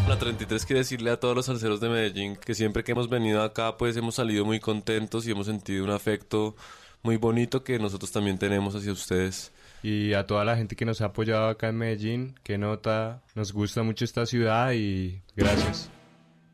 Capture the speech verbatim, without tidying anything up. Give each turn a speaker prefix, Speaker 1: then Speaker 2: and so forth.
Speaker 1: La treinta y tres quiere decirle a todos los salseros de Medellín que siempre que hemos venido acá pues hemos salido muy contentos y hemos sentido un afecto muy bonito que nosotros también tenemos hacia ustedes.
Speaker 2: Y a toda la gente que nos ha apoyado acá en Medellín, que nota, nos gusta mucho esta ciudad y gracias.